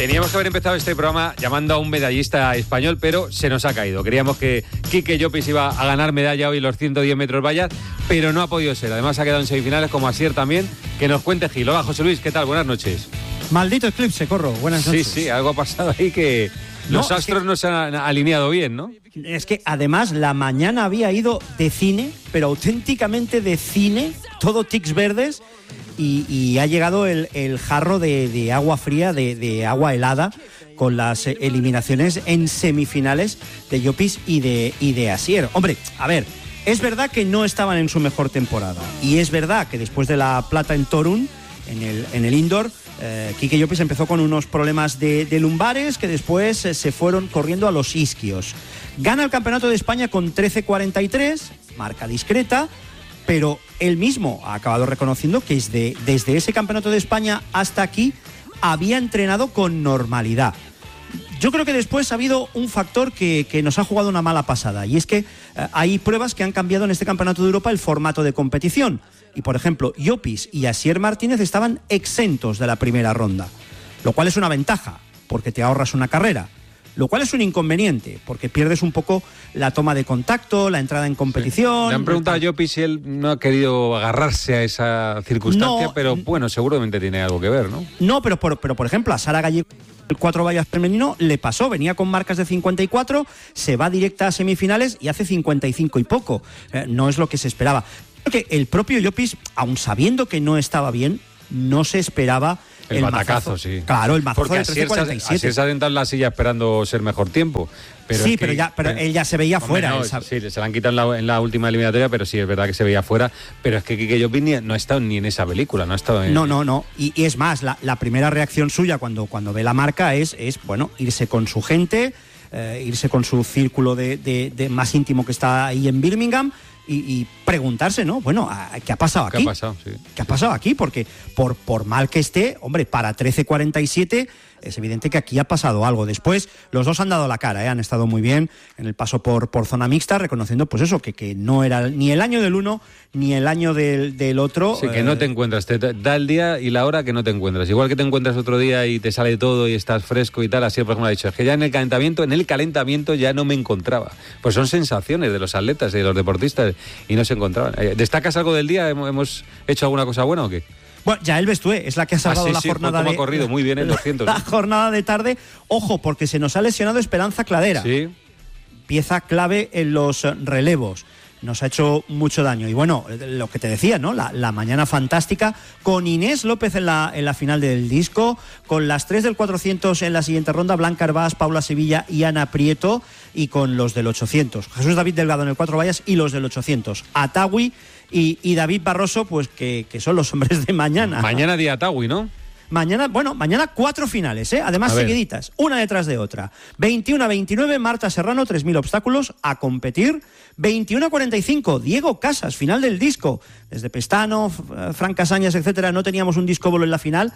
Teníamos que haber empezado este programa llamando a un medallista español, pero se nos ha caído. Creíamos que Quique Llopis iba a ganar medalla hoy los 110 metros vallas, pero no ha podido ser. Además ha quedado en semifinales, como Asier también. Que nos cuente Gil. Hola, José Luis, ¿qué tal? Buenas noches. Maldito eclipse, Corro. Buenas noches. Sí, algo ha pasado ahí que los astros no se han alineado bien, ¿no? Es que además la mañana había ido de cine, pero auténticamente de cine, todo tics verdes, y ha llegado el jarro de agua fría, de agua helada, con las eliminaciones en semifinales de Llopis y de Asier. Hombre, a ver, es verdad que no estaban en su mejor temporada, y es verdad que después de la plata en Torun, en el indoor, Quique Llopis empezó con unos problemas de lumbares que después se fueron corriendo a los isquios. Gana el Campeonato de España con 13.43, marca discreta, pero él mismo ha acabado reconociendo que desde ese Campeonato de España hasta aquí había entrenado con normalidad. Yo creo que después ha habido un factor que nos ha jugado una mala pasada, y es que hay pruebas que han cambiado en este Campeonato de Europa el formato de competición. Y, por ejemplo, Llopis y Asier Martínez estaban exentos de la primera ronda, lo cual es una ventaja, porque te ahorras una carrera, lo cual es un inconveniente, porque pierdes un poco la toma de contacto, la entrada en competición. Sí. Le han preguntado a Llopis si él no ha querido agarrarse a esa circunstancia, pero bueno, seguramente tiene algo que ver, ¿no? No, pero por ejemplo, a Sara Gallego, el 4 vallas femenino, le pasó, venía con marcas de 54, se va directa a semifinales y hace 55 y poco. No es lo que se esperaba. Creo que el propio Llopis, aun sabiendo que no estaba bien, no se esperaba el batacazo, sí. Claro, el mazazo de 13.47. Asier se ha sentado en la silla esperando ser mejor tiempo. Pero sí, pero él ya se veía fuera. No, sí, se la han quitado en la última eliminatoria, pero sí, es verdad que se veía fuera. Pero es que Quique Llopis no ha estado ni en esa película, no ha estado en... No. Y es más, la primera reacción suya cuando ve la marca es bueno, irse con su gente, irse con su círculo de más íntimo que está ahí en Birmingham, y preguntarse, ¿no? Bueno, ¿qué ha pasado aquí? ¿Qué ha pasado aquí? Porque por mal que esté, hombre, para 13.47 es evidente que aquí ha pasado algo. Después, los dos han dado la cara, han estado muy bien en el paso por zona mixta, reconociendo pues eso, que no era ni el año del uno ni el año del otro. Sí, que no te encuentras, te da el día y la hora que no te encuentras. Igual que te encuentras otro día y te sale todo y estás fresco y tal, así por ejemplo ha dicho, es que ya en el calentamiento ya no me encontraba. Pues son sensaciones de los atletas, de los deportistas, y no se encontraban. ¿Destacas algo del día? ¿Hemos hecho alguna cosa buena o qué? Bueno, Yael Bestué es la que ha salvado la jornada ha corrido muy bien en 200. La jornada de tarde. Ojo, porque se nos ha lesionado Esperanza Cladera. Sí. Pieza clave en los relevos. Nos ha hecho mucho daño. Y bueno, lo que te decía, ¿no? La mañana fantástica con Inés López en la final del disco, con las 3 del 400 en la siguiente ronda, Blanca Herbás, Paula Sevilla y Ana Prieto, y con los del 800. Jesús David Delgado en el 4 vallas y los del 800. Atawi y David Barroso, pues que son los hombres de mañana. Mañana día Atawi, ¿no? Mañana 4 finales, además seguiditas, una detrás de otra. 21-29, Marta Serrano, 3.000 obstáculos a competir. 21-45, Diego Casas, final del disco. Desde Pestano, Fran Casañas, etcétera, no teníamos un disco bolo en la final.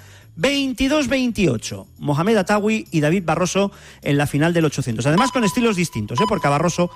22-28, Mohamed Atawi y David Barroso en la final del 800. Además con estilos distintos, porque a Barroso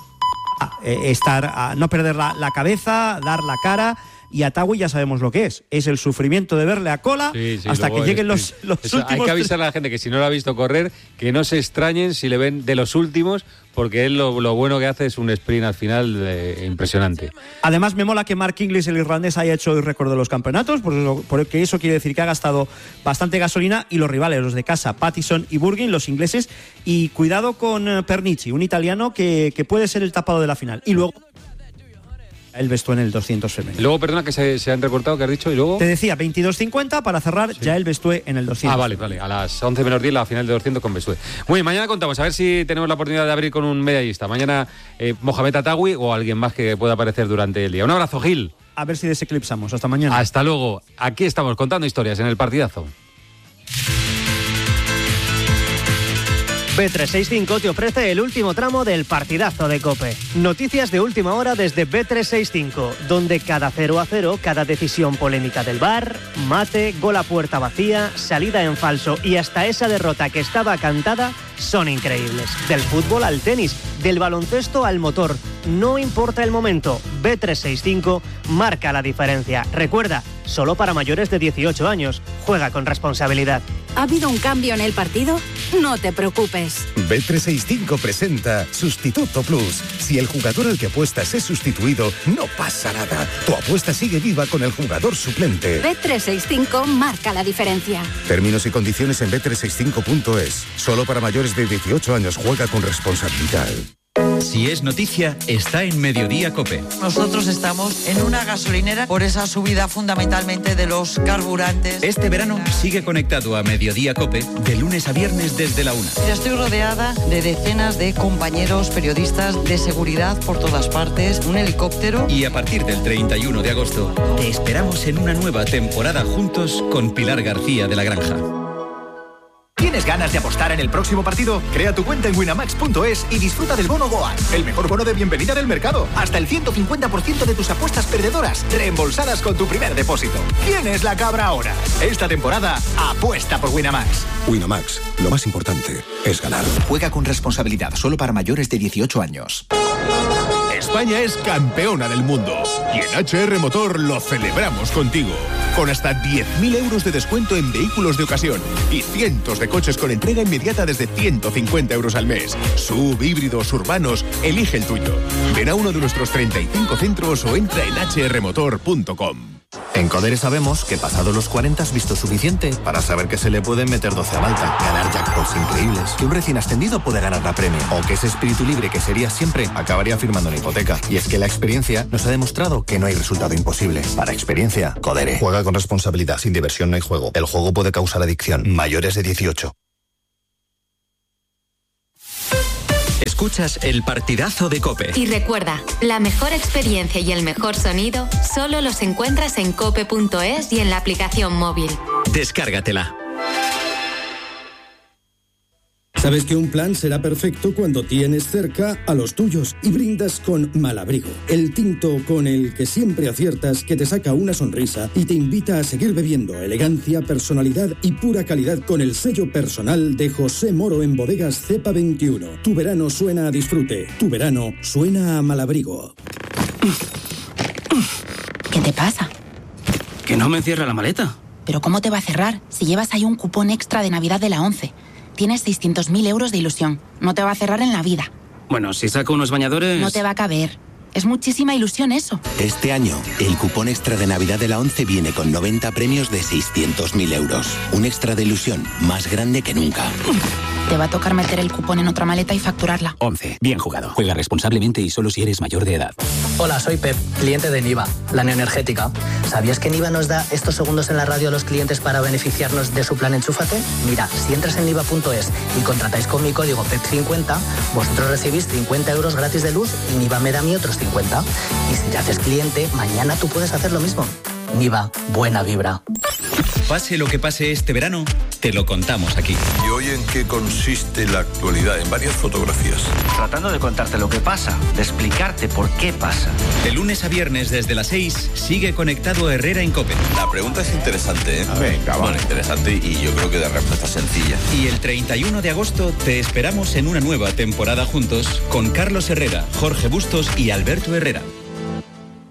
no perder la cabeza, dar la cara. Y Atawi ya sabemos lo que es el sufrimiento de verle a cola hasta que lleguen los últimos. Hay que avisarle a la gente que si no lo ha visto correr, que no se extrañen si le ven de los últimos, porque él lo bueno que hace es un sprint al final impresionante. Además me mola que Mark Inglis, el irlandés, haya hecho el récord de los campeonatos, porque eso quiere decir que ha gastado bastante gasolina, y los rivales, los de casa, Pattison y Burgin, los ingleses, y cuidado con Pernici, un italiano que puede ser el tapado de la final. Y luego el Bestué en el 200 femenino. Luego, perdona, que se han recortado, que has dicho, y luego... Te decía, 22.50 para cerrar, ya el Bestué en el 200. Vale, a las 11 menos 10 la final de 200 con Bestué. Muy bien, mañana contamos, a ver si tenemos la oportunidad de abrir con un medallista. Mañana Mohamed Atawi o alguien más que pueda aparecer durante el día. Un abrazo, Gil. A ver si deseclipsamos. Hasta mañana. Hasta luego. Aquí estamos contando historias en el partidazo. Bet365 te ofrece el último tramo del partidazo de COPE. Noticias de última hora desde Bet365, donde cada 0-0, cada decisión polémica del VAR, mate, gol a puerta vacía, salida en falso y hasta esa derrota que estaba cantada son increíbles. Del fútbol al tenis, del baloncesto al motor, no importa el momento, Bet365 marca la diferencia. Recuerda, solo para mayores de 18 años. Juega con responsabilidad. ¿Ha habido un cambio en el partido? no te preocupes. Bet365 presenta Sustituto Plus. Si el jugador al que apuestas es sustituido, no pasa nada. Tu apuesta sigue viva con el jugador suplente. Bet365 marca la diferencia. Términos y condiciones en bet365.es. Solo para mayores de 18 años. Juega con responsabilidad. Si es noticia, está en Mediodía COPE. Nosotros estamos en una gasolinera por esa subida fundamentalmente de los carburantes. Este verano sigue conectado a Mediodía COPE de lunes a viernes desde la 1. Ya estoy rodeada de decenas de compañeros periodistas de seguridad por todas partes, un helicóptero. Y a partir del 31 de agosto, te esperamos en una nueva temporada juntos con Pilar García de la Granja. ¿Tienes ganas de apostar en el próximo partido? Crea tu cuenta en winamax.es y disfruta del bono Goal, el mejor bono de bienvenida del mercado. Hasta el 150% de tus apuestas perdedoras reembolsadas con tu primer depósito. ¿Quién es la cabra ahora? Esta temporada, apuesta por Winamax. Winamax, lo más importante es ganar. Juega con responsabilidad, solo para mayores de 18 años. España es campeona del mundo y en HR Motor lo celebramos contigo. Con hasta 10.000 euros de descuento en vehículos de ocasión y cientos de coches con entrega inmediata desde 150 euros al mes. Sub, híbridos, urbanos, elige el tuyo. Ven a uno de nuestros 35 centros o entra en hrmotor.com. En Codere sabemos que pasados los 40 has visto suficiente para saber que se le pueden meter 12 a Malta, ganar jackpots increíbles, que un recién ascendido puede ganar la premio, o que ese espíritu libre que serías siempre acabaría firmando una hipoteca. Y es que la experiencia nos ha demostrado que no hay resultado imposible. Para experiencia, Codere. Juega con responsabilidad. Sin diversión no hay juego. El juego puede causar adicción. Mayores de 18. Escuchas el partidazo de COPE. Y recuerda, la mejor experiencia y el mejor sonido solo los encuentras en cope.es y en la aplicación móvil. Descárgatela. Sabes que un plan será perfecto cuando tienes cerca a los tuyos y brindas con Malabrigo, el tinto con el que siempre aciertas, que te saca una sonrisa y te invita a seguir bebiendo. Elegancia, personalidad y pura calidad con el sello personal de José Moro en Bodegas Cepa 21. Tu verano suena a disfrute, tu verano suena a Malabrigo. ¿Qué te pasa? Que no me cierra la maleta. ¿Pero cómo te va a cerrar si llevas ahí un cupón extra de Navidad de la 11? Tienes 600.000 euros de ilusión. No te va a cerrar en la vida. Bueno, si saco unos bañadores... No te va a caber. Es muchísima ilusión eso. Este año, el cupón extra de Navidad de la 11 viene con 90 premios de 600.000 euros. Un extra de ilusión más grande que nunca. Te va a tocar meter el cupón en otra maleta y facturarla. 11. Bien jugado. Juega responsablemente y solo si eres mayor de edad. Hola, soy Pep, cliente de Niva, la neoenergética. ¿Sabías que Niva nos da estos segundos en la radio a los clientes para beneficiarnos de su plan Enchúfate? Mira, si entras en niva.es y contratáis con mi código PEP50, vosotros recibís 50 euros gratis de luz y Niva me da a mí otros 50. Y si te haces cliente, mañana tú puedes hacer lo mismo. Niva, buena vibra. Pase lo que pase este verano, te lo contamos aquí. ¿Y hoy en qué consiste la actualidad? En varias fotografías. Tratando de contarte lo que pasa, de explicarte por qué pasa. De lunes a viernes desde las 6, sigue conectado Herrera en COPE. La pregunta es interesante, ¿eh? Venga, bueno, interesante y yo creo que de respuesta sencilla. Y el 31 de agosto te esperamos en una nueva temporada juntos con Carlos Herrera, Jorge Bustos y Alberto Herrera.